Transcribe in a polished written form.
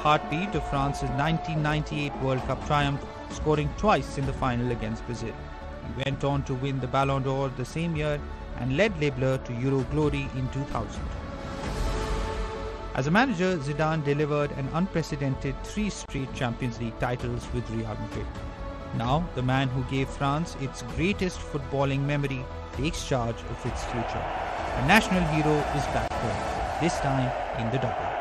heartbeat of France's 1998 World Cup triumph, scoring twice in the final against Brazil. He went on to win the Ballon d'Or the same year and led Les Bleus to Euro glory in 2000. As a manager, Zidane delivered an unprecedented 3 straight Champions League titles with Real Madrid. Now, the man who gave France its greatest footballing memory takes charge of its future. A national hero is back home, this time in the double.